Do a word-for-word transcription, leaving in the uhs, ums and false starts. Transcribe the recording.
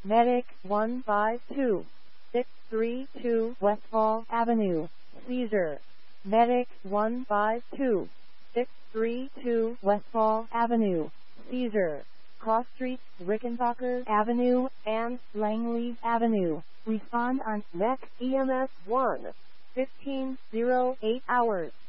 Medic one five two six three two Westfall Avenue, Seizure. Medic one five two six three two Westfall Avenue, Seizure. Cross Streets, Rickenbacker Avenue, and Langley Avenue. Respond on M E C E M S one fifteen oh eight hours.